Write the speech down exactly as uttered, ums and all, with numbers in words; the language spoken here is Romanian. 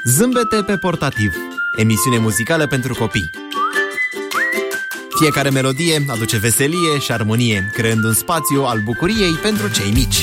Zâmbete pe portativ, emisiune muzicală pentru copii. Fiecare melodie aduce veselie și armonie, creând un spațiu al bucuriei pentru cei mici.